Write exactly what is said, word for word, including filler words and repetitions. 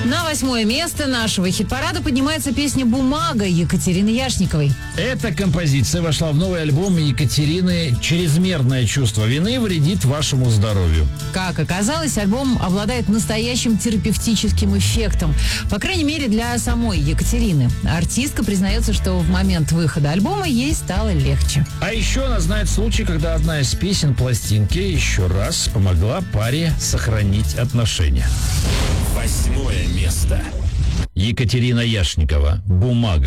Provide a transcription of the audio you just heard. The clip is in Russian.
На восьмое место нашего хит-парада поднимается песня «Бумага» Екатерины Яшниковой. Эта композиция вошла в новый альбом Екатерины «Чрезмерное чувство вины вредит вашему здоровью». Как оказалось, альбом обладает настоящим терапевтическим эффектом. По крайней мере, для самой Екатерины. Артистка признается, что в момент выхода альбома ей стало легче. А еще она знает случай, когда одна из песен пластинки еще раз помогла паре сохранить отношения. Восьмое место. Екатерина Яшникова «Бумага».